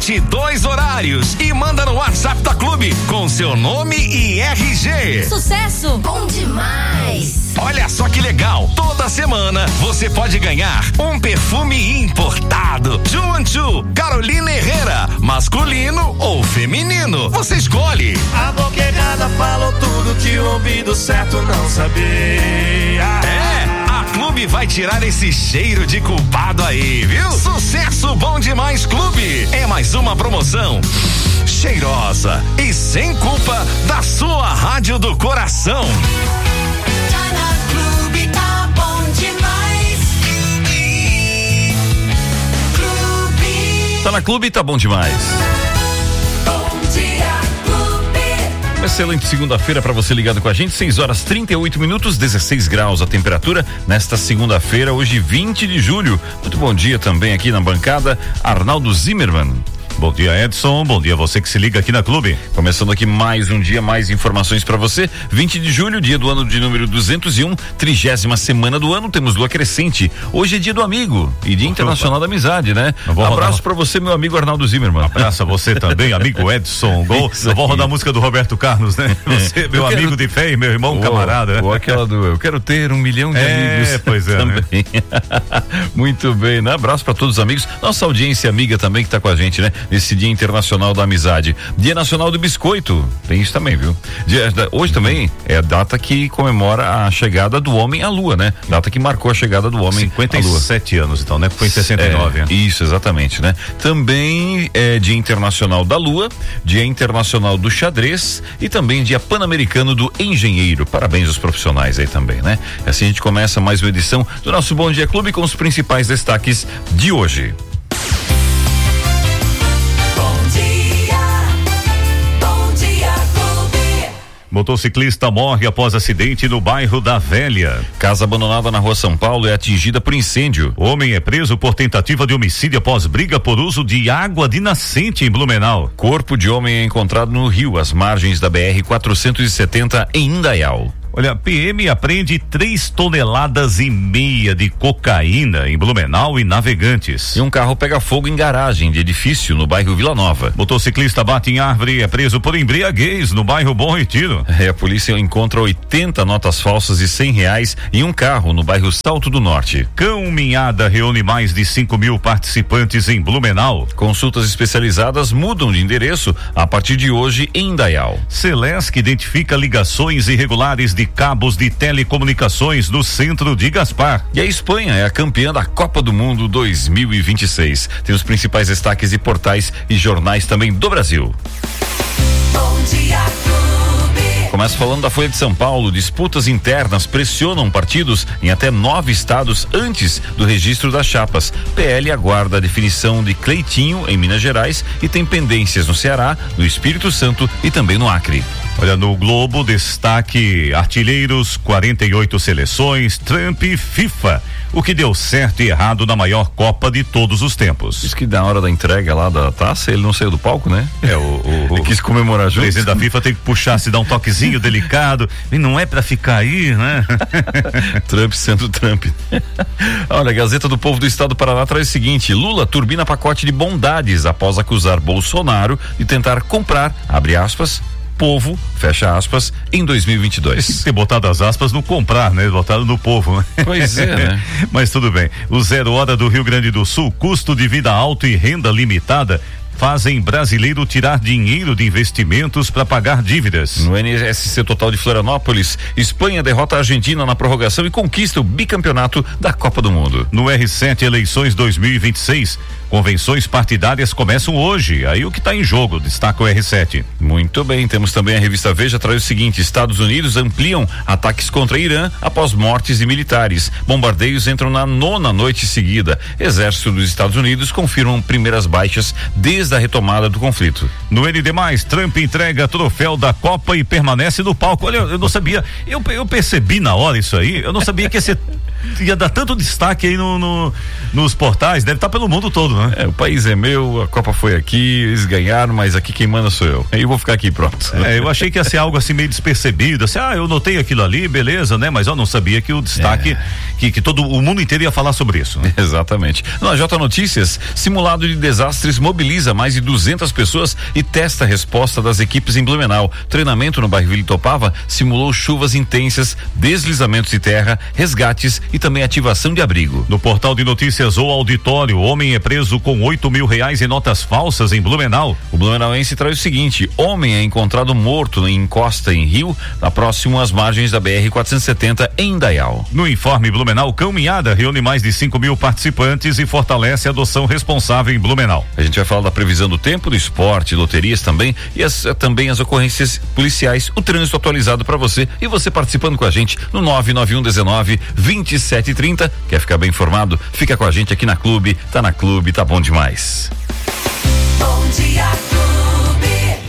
Somente 2 horários e manda no WhatsApp da Clube com seu nome e RG. Sucesso! Bom demais! Olha só que legal, toda semana você pode ganhar um perfume importado. Junto, Carolina Herrera, masculino ou feminino, você escolhe. A boca errada falou tudo que o ouvido certo não sabia. A Clube vai tirar esse cheiro de culpado aí, viu? Sucesso Bom Demais Clube. É mais uma promoção cheirosa e sem culpa da sua rádio do coração. Tá na Clube, tá bom demais. Clube. Tá na Clube, tá bom demais. Bom dia, Clube. Uma excelente segunda-feira para você ligado com a gente, 6h38, 16 graus a temperatura nesta segunda-feira, hoje 20 de julho. Muito bom dia também aqui na bancada, Arnaldo Zimmermann. Bom dia, Edson. Bom dia a você que se liga aqui na Clube. Começando aqui mais um dia, mais informações para você. 20 de julho, dia do ano de número 201, 30ª semana do ano, temos lua crescente. Hoje é dia do amigo e dia internacional da amizade, né? Abraço para você, meu amigo Arnaldo Zimmermann. Abraço a você também, amigo Edson. Eu vou rodar a música do Roberto Carlos, né? Você, meu amigo de fé e meu irmão camarada. Ou aquela do eu quero ter 1 milhão de amigos. Pois é, também. Né? Muito bem, né? Abraço para todos os amigos, nossa audiência amiga também que tá com a gente, né? Nesse Dia Internacional da Amizade. Dia Nacional do Biscoito, tem isso também, viu? Hoje também é a data que comemora a chegada do homem à Lua, né? Data que marcou a chegada do homem 57 anos, então, né? Foi em 69. Isso, exatamente, né? Também é Dia Internacional da Lua, Dia Internacional do Xadrez e também Dia Pan-Americano do Engenheiro. Parabéns aos profissionais aí também, né? Assim a gente começa mais uma edição do nosso Bom Dia Clube com os principais destaques de hoje. Motociclista morre após acidente no bairro da Velha. Casa abandonada na rua São Paulo é atingida por incêndio. Homem é preso por tentativa de homicídio após briga por uso de água de nascente em Blumenau. Corpo de homem é encontrado no rio, às margens da BR-470 em Indaial. Olha, PM apreende 3,5 toneladas de cocaína em Blumenau e Navegantes. E um carro pega fogo em garagem de edifício no bairro Vila Nova. Motociclista bate em árvore e é preso por embriaguez no bairro Bom Retiro. A polícia encontra 80 notas falsas de R$100 em um carro no bairro Salto do Norte. Caminhada reúne mais de 5.000 participantes em Blumenau. Consultas especializadas mudam de endereço a partir de hoje em Indaial. Celesc identifica ligações irregulares de cabos de telecomunicações no centro de Gaspar. E a Espanha é a campeã da Copa do Mundo 2026. Tem os principais destaques de portais e jornais também do Brasil. Bom dia, Clube. Começa falando da Folha de São Paulo. Disputas internas pressionam partidos em até 9 estados antes do registro das chapas. PL aguarda a definição de Cleitinho em Minas Gerais e tem pendências no Ceará, no Espírito Santo e também no Acre. Olha, no Globo, destaque: artilheiros, 48 seleções, Trump e FIFA. O que deu certo e errado na maior Copa de todos os tempos. Diz que na hora da entrega lá da taça, ele não saiu do palco, né? Ele quis comemorar junto. O presidente da FIFA tem que puxar, se dar um toquezinho delicado. E não é pra ficar aí, né? Trump sendo Trump. Olha, a Gazeta do Povo do Estado do Paraná traz o seguinte: Lula turbina pacote de bondades após acusar Bolsonaro de tentar comprar, abre aspas, povo, fecha aspas, em 2022. Tem que ter botado as aspas no comprar, né? Botado no povo, né? Pois é, né? Mas tudo bem. O 0 Hora do Rio Grande do Sul, custo de vida alto e renda limitada fazem brasileiro tirar dinheiro de investimentos para pagar dívidas. No NSC Total de Florianópolis, Espanha derrota a Argentina na prorrogação e conquista o bicampeonato da Copa do Mundo. No R7 Eleições 2026, convenções partidárias começam hoje. Aí o que está em jogo, destaca o R7. Muito bem, temos também a revista Veja, traz o seguinte: Estados Unidos ampliam ataques contra Irã após mortes de militares. Bombardeios entram na 9ª noite seguida. Exército dos Estados Unidos confirmam primeiras baixas desde a retomada do conflito. No ND+, Trump entrega troféu da Copa e permanece no palco. Olha, eu não sabia, eu percebi na hora isso aí, eu não sabia que ia dar tanto destaque aí nos portais, deve estar pelo mundo todo, né? O país é meu, a Copa foi aqui, eles ganharam, mas aqui quem manda sou eu. Aí eu vou ficar aqui, pronto. Eu achei que ia ser algo assim meio despercebido, assim, eu notei aquilo ali, beleza, né? Mas eu não sabia que o destaque que todo o mundo inteiro ia falar sobre isso. Né? Exatamente. No AJ Notícias, simulado de desastres mobiliza mais de 200 pessoas e testa a resposta das equipes em Blumenau. Treinamento no bairro Vila Itopava simulou chuvas intensas, deslizamentos de terra, resgates e também ativação de abrigo. No portal de notícias O Auditório, homem é preso com R$8.000 em notas falsas em Blumenau. O blumenauense traz o seguinte: homem é encontrado morto em encosta em rio, próximo às margens da BR-470 em Indaial. No Informe Blumenau, Caminhada reúne mais de 5.000 participantes e fortalece a adoção responsável em Blumenau. A gente vai falar da previsão do tempo, do esporte, loterias também e também as ocorrências policiais, o trânsito atualizado para você e você participando com a gente no 99119-2730. Quer ficar bem informado? Fica com a gente aqui na Clube, tá bom demais. Bom Dia Clube.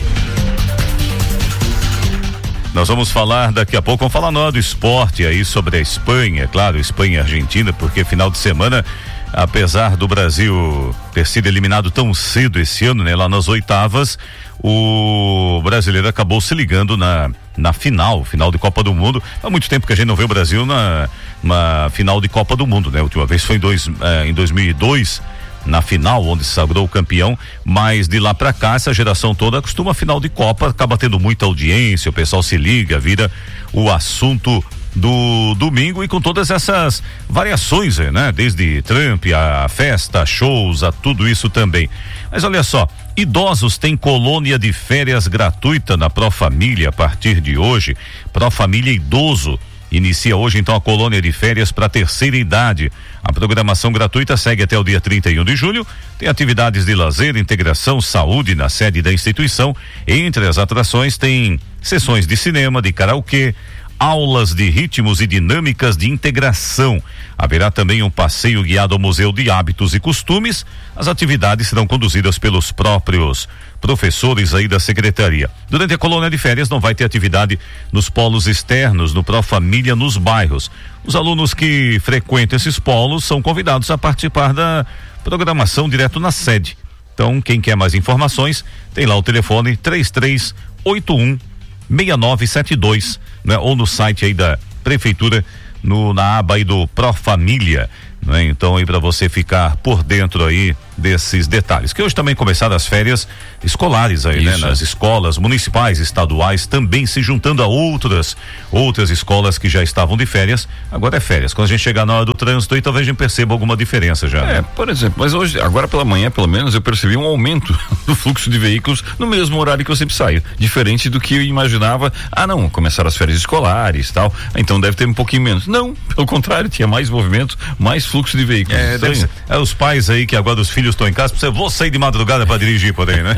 Nós vamos falar daqui a pouco, vamos falar no do esporte aí sobre a Espanha, claro, Espanha e Argentina, porque final de semana, apesar do Brasil ter sido eliminado tão cedo esse ano, né, lá nas oitavas, o brasileiro acabou se ligando na final de Copa do Mundo. Há muito tempo que a gente não vê o Brasil na final de Copa do Mundo, né? A última vez foi em 2002, na final, onde se sagrou o campeão, mas de lá pra cá, essa geração toda acostuma a final de Copa, acaba tendo muita audiência, o pessoal se liga, vira o assunto do domingo e com todas essas variações, né? Desde Trump, a festa, shows, a tudo isso também. Mas olha só, idosos têm colônia de férias gratuita na Profamília a partir de hoje. Profamília Idoso inicia hoje então a colônia de férias para a terceira idade. A programação gratuita segue até o dia 31 de julho. Tem atividades de lazer, integração, saúde na sede da instituição. Entre as atrações tem sessões de cinema, de karaokê, aulas de ritmos e dinâmicas de integração. Haverá também um passeio guiado ao Museu de Hábitos e Costumes. As atividades serão conduzidas pelos próprios professores aí da secretaria. Durante a colônia de férias não vai ter atividade nos polos externos, no Profamília, nos bairros. Os alunos que frequentam esses polos são convidados a participar da programação direto na sede. Então, quem quer mais informações, tem lá o telefone 3381-6972, né? Ou no site aí da prefeitura, na aba aí do Profamília, né? Então aí para você ficar por dentro aí desses detalhes, que hoje também começaram as férias escolares aí, né? Nas escolas municipais, estaduais, também se juntando a outras escolas que já estavam de férias, agora é férias. Quando a gente chegar na hora do trânsito aí, talvez a gente perceba alguma diferença já. Né? Por exemplo, mas hoje, agora pela manhã, pelo menos, eu percebi um aumento do fluxo de veículos no mesmo horário que eu sempre saio, diferente do que eu imaginava. Não, começaram as férias escolares e tal, então deve ter um pouquinho menos. Não, pelo contrário, tinha mais movimento, mais fluxo de veículos. Os pais aí que agora os filhos estão em casa, vou sair de madrugada para dirigir por aí, né?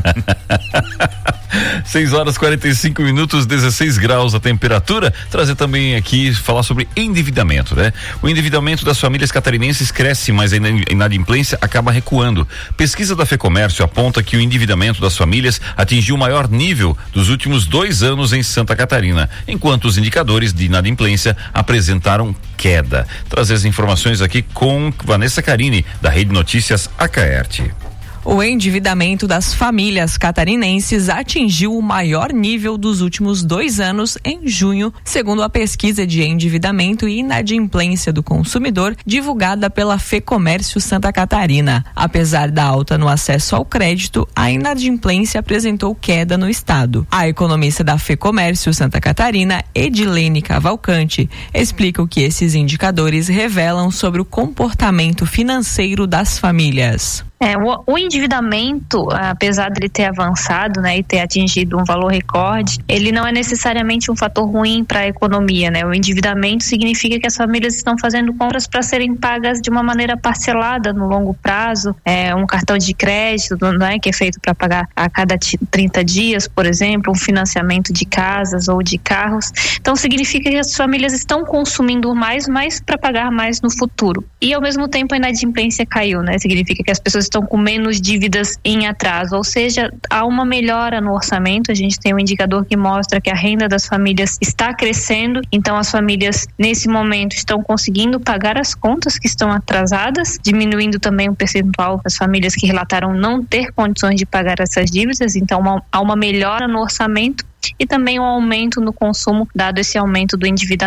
6h45, 16 graus a temperatura. Trazer também aqui, falar sobre endividamento, né? O endividamento das famílias catarinenses cresce, mas a inadimplência acaba recuando. Pesquisa da FEComércio aponta que o endividamento das famílias atingiu o maior nível dos últimos 2 anos em Santa Catarina, enquanto os indicadores de inadimplência apresentaram queda. Trazer as informações aqui com Vanessa Carini, da Rede Notícias Acaerte. O endividamento das famílias catarinenses atingiu o maior nível dos últimos 2 anos em junho, segundo a pesquisa de endividamento e inadimplência do consumidor divulgada pela FEComércio Santa Catarina. Apesar da alta no acesso ao crédito, a inadimplência apresentou queda no estado. A economista da FEComércio Santa Catarina, Edilene Cavalcante, explica o que esses indicadores revelam sobre o comportamento financeiro das famílias. O endividamento, apesar de ele ter avançado, né, e ter atingido um valor recorde, ele não é necessariamente um fator ruim para a economia, né? O endividamento significa que as famílias estão fazendo compras para serem pagas de uma maneira parcelada no longo prazo, um cartão de crédito, né, que é feito para pagar a cada 30 dias, por exemplo, um financiamento de casas ou de carros. Então significa que as famílias estão consumindo mais para pagar mais no futuro. E ao mesmo tempo a inadimplência caiu, né? Significa que as pessoas estão com menos dívidas em atraso, ou seja, há uma melhora no orçamento. A gente tem um indicador que mostra que a renda das famílias está crescendo, então as famílias nesse momento estão conseguindo pagar as contas que estão atrasadas, diminuindo também o percentual das famílias que relataram não ter condições de pagar essas dívidas. Então há uma melhora no orçamento e também um aumento no consumo, dado esse aumento do endividamento.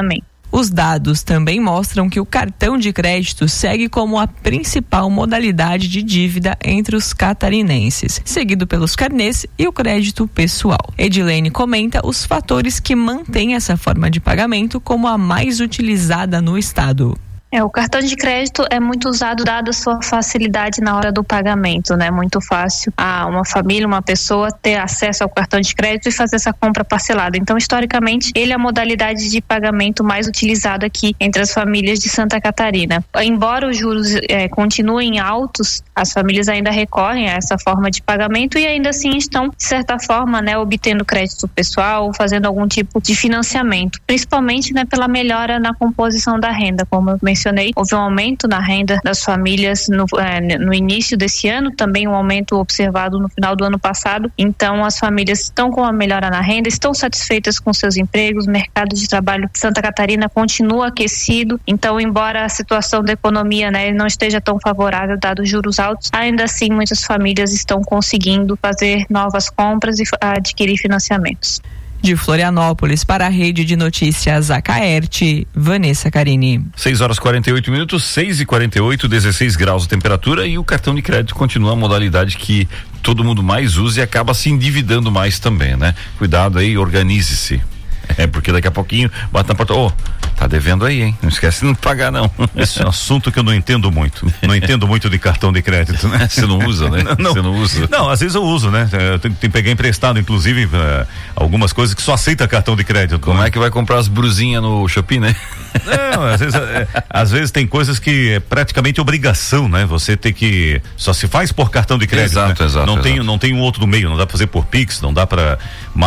Os dados também mostram que o cartão de crédito segue como a principal modalidade de dívida entre os catarinenses, seguido pelos carnês e o crédito pessoal. Edilene comenta os fatores que mantêm essa forma de pagamento como a mais utilizada no estado. O cartão de crédito é muito usado dado a sua facilidade na hora do pagamento, né? Muito fácil uma família, uma pessoa ter acesso ao cartão de crédito e fazer essa compra parcelada. Então, historicamente, ele é a modalidade de pagamento mais utilizada aqui entre as famílias de Santa Catarina. Embora os juros continuem altos, as famílias ainda recorrem a essa forma de pagamento e ainda assim estão, de certa forma, né, obtendo crédito pessoal, fazendo algum tipo de financiamento, principalmente, né, pela melhora na composição da renda, como eu mencionei. Houve um aumento na renda das famílias no início desse ano, também um aumento observado no final do ano passado. Então, as famílias estão com a melhora na renda, estão satisfeitas com seus empregos, o mercado de trabalho de Santa Catarina continua aquecido. Então, embora a situação da economia, né, não esteja tão favorável, dado os juros altos, ainda assim muitas famílias estão conseguindo fazer novas compras e adquirir financiamentos. De Florianópolis para a Rede de Notícias Acaerte, Vanessa Carini. 6h48, 6h48, 16 graus de temperatura e o cartão de crédito continua a modalidade que todo mundo mais usa e acaba se endividando mais também, né? Cuidado aí, organize-se. Porque daqui a pouquinho bate na porta, tá devendo aí, hein? Não esquece de não pagar, não. Esse é um assunto que eu não entendo muito. Não entendo muito de cartão de crédito, né? Você não usa, né? Você não usa. Não, às vezes eu uso, né? Eu tenho que pegar emprestado, inclusive, algumas coisas que só aceita cartão de crédito. Como é que vai comprar as brusinhas no Shopping, né? Não, às vezes tem coisas que é praticamente obrigação, né? Você tem que, só se faz por cartão de crédito. Exato, né? exato. Não tem um outro meio, não dá pra fazer por Pix, não dá pra,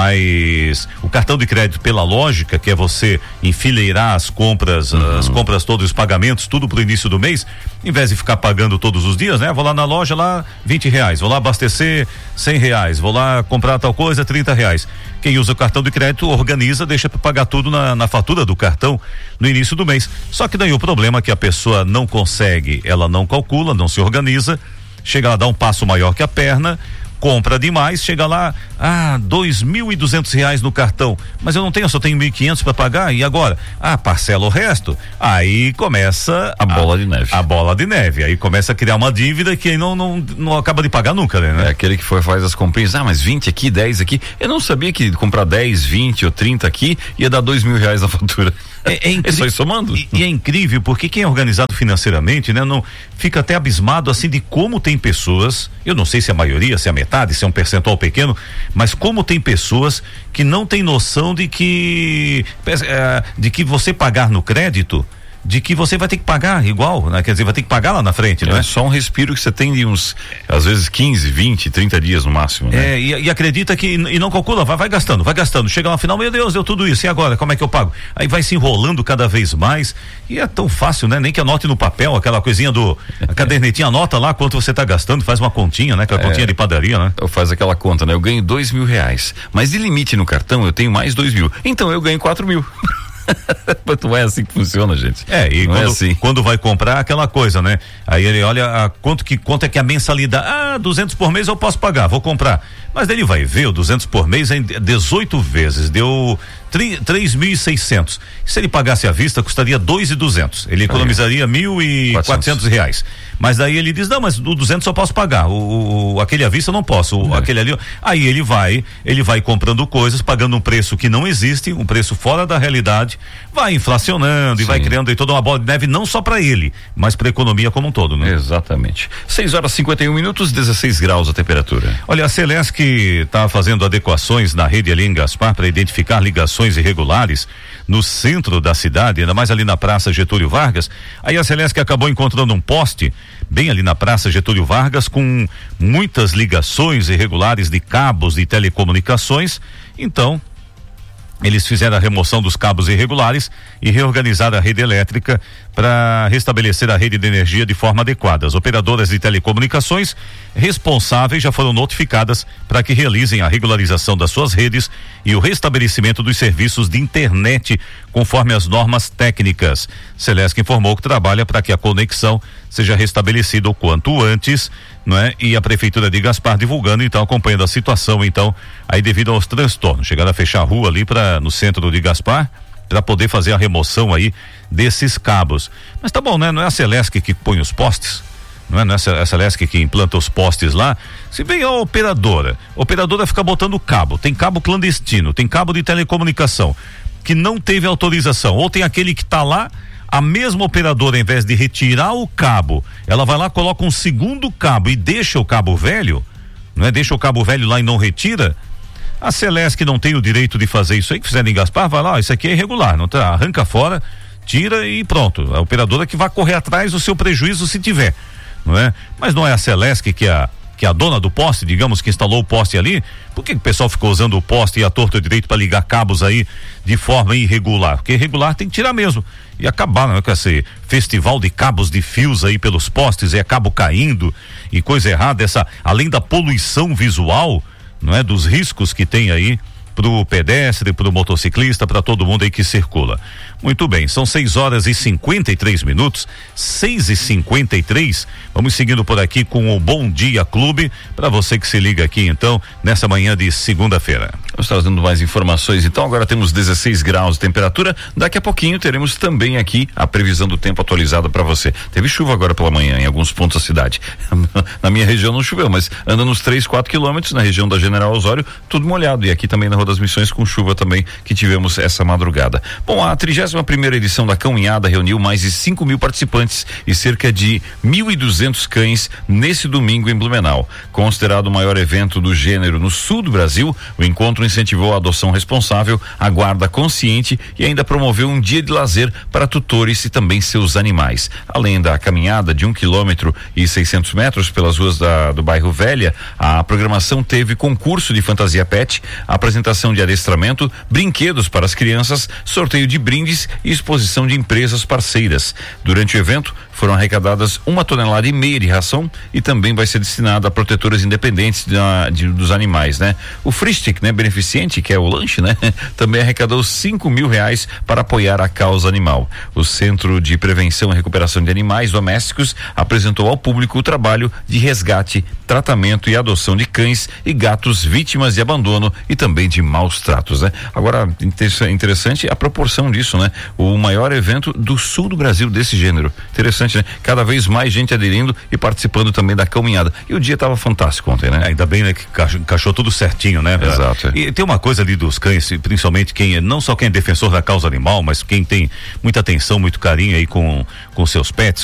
mas o cartão de crédito, pela lógica, que é você enfileirar as compras, todos os pagamentos, tudo pro início do mês, em vez de ficar pagando todos os dias, né? Vou lá na loja, lá R$20, vou lá abastecer R$100, vou lá comprar tal coisa, R$30. Quem usa o cartão de crédito organiza, deixa para pagar tudo na fatura do cartão no início do mês. Só que daí o problema é que a pessoa não consegue, ela não calcula, não se organiza, chega lá, dá um passo maior que a perna, compra demais, chega lá, R$2.200 no cartão, mas eu não tenho, só tenho 1.500 para pagar, e agora? Parcela o resto. Aí começa a bola de neve. A bola de neve, aí começa a criar uma dívida que não acaba de pagar nunca, né? É aquele que faz as comprinhas, mas 20 aqui, 10 aqui, eu não sabia que comprar 10, 20 ou 30 aqui ia dar R$2.000 na fatura. É só ir somando. E é incrível, porque quem é organizado financeiramente, né, não fica até abismado assim de como tem pessoas, eu não sei se é a maioria, se é a metade, se é um percentual pequeno, mas como tem pessoas que não tem noção de que você pagar no crédito, de que você vai ter que pagar igual, né? Quer dizer, vai ter que pagar lá na frente, né? É só um respiro que você tem de uns, às vezes 15, 20, 30 dias no máximo, né? E acredita que, e não calcula, vai gastando, chega lá no final, meu Deus, deu tudo isso, e agora, como é que eu pago? Aí vai se enrolando cada vez mais, e é tão fácil, né? Nem que anote no papel, aquela coisinha a cadernetinha, anota lá quanto você tá gastando, faz uma continha, né? Aquela continha de padaria, né? Eu faço aquela conta, né? Eu ganho R$2.000, mas de limite no cartão eu tenho mais 2.000, então eu ganho 4.000. Mas não é assim que funciona, gente. Quando vai comprar, aquela coisa, né? Aí ele olha quanto é que a mensalidade, 200 por mês eu posso pagar, vou comprar. Mas ele vai ver, o 200 por mês em 18 vezes, deu 3.600. Se ele pagasse à vista, custaria 2.200. Ele economizaria R$1.400. Mas daí ele diz, não, mas o 200 só posso pagar, aquele à vista eu não posso, aquele ali, aí ele vai comprando coisas, pagando um preço que não existe, um preço fora da realidade, vai inflacionando e vai criando aí toda uma bola de neve, não só para ele, mas para a economia como um todo, né? Exatamente. 6h51, 16 graus a temperatura. Olha, a Celesc está fazendo adequações na rede ali em Gaspar para identificar ligações irregulares no centro da cidade, ainda mais ali na Praça Getúlio Vargas. Aí a Celesc acabou encontrando um poste bem ali na Praça Getúlio Vargas com muitas ligações irregulares de cabos de telecomunicações. Então, eles fizeram a remoção dos cabos irregulares e reorganizaram a rede elétrica para restabelecer a rede de energia de forma adequada. As operadoras de telecomunicações responsáveis já foram notificadas para que realizem a regularização das suas redes e o restabelecimento dos serviços de internet conforme as normas técnicas. Celesc informou que trabalha para que a conexão seja restabelecida o quanto antes, não é? E a Prefeitura de Gaspar divulgando, então, acompanhando a situação, então, aí devido aos transtornos. Chegaram a fechar a rua ali no centro de Gaspar para poder fazer a remoção aí desses cabos. Mas tá bom, né? Não é a Celesc que põe os postes, não é a Celesc que implanta os postes lá. Se vem a operadora fica botando cabo, tem cabo clandestino, tem cabo de telecomunicação que não teve autorização, ou tem aquele que tá lá, a mesma operadora, ao invés de retirar o cabo, ela vai lá, coloca um segundo cabo e deixa o cabo velho, não é? Deixa o cabo velho lá e não retira. A Celesc não tem o direito de fazer isso aí, que fizeram em Gaspar, vai lá, isso aqui é irregular, não tá? Arranca fora, tira e pronto. A operadora que vai correr atrás do seu prejuízo se tiver, não é? Mas não é a Celesc que é a dona do poste, digamos, que instalou o poste ali. Por que o pessoal ficou usando o poste e a torta direito para ligar cabos aí de forma irregular? Porque irregular tem que tirar mesmo e acabar, não é, com esse festival de cabos de fios aí pelos postes, é cabo caindo e coisa errada, além da poluição visual, não é, dos riscos que tem aí pro pedestre, pro motociclista, para todo mundo aí que circula. Muito bem, são 6h53, 6h53. Vamos seguindo por aqui com o Bom Dia Clube, para você que se liga aqui então, nessa manhã de segunda-feira. Nós estamos dando mais informações, então agora temos 16 graus de temperatura, daqui a pouquinho teremos também aqui a previsão do tempo atualizada para você. Teve chuva agora pela manhã em alguns pontos da cidade. Na minha região não choveu, mas anda nos 3-4 quilômetros, na região da General Osório, tudo molhado, e aqui também na Rua das Missões com chuva também, que tivemos essa madrugada. Bom, a 31ª edição da Caminhada reuniu mais de 5.000 participantes e cerca de 1.200 cães nesse domingo em Blumenau. Considerado o maior evento do gênero no sul do Brasil, o encontro incentivou a adoção responsável, a guarda consciente e ainda promoveu um dia de lazer para tutores e também seus animais. Além da caminhada de 1 quilômetro e 600 metros pelas ruas do bairro Velha, a programação teve concurso de fantasia pet, apresentação de adestramento, brinquedos para as crianças, sorteio de brindes e exposição de empresas parceiras. Durante o evento foram arrecadadas 1,5 toneladas de ração e também vai ser destinada a protetoras independentes dos animais, né? O Fristic, né? Beneficente, que é o lanche, né? Também arrecadou R$5.000 para apoiar a causa animal. O Centro de Prevenção e Recuperação de Animais Domésticos apresentou ao público o trabalho de resgate, tratamento e adoção de cães e gatos vítimas de abandono e também de maus tratos, né? Agora, interessante a proporção disso, né? O maior evento do sul do Brasil desse gênero. Interessante, né? Cada vez mais gente aderindo e participando também da caminhada. E o dia estava fantástico ontem, né? Ainda bem, né? Que encaixou tudo certinho, né? Exato. E tem uma coisa ali dos cães, principalmente não só quem é defensor da causa animal, mas quem tem muita atenção, muito carinho aí com seus pets,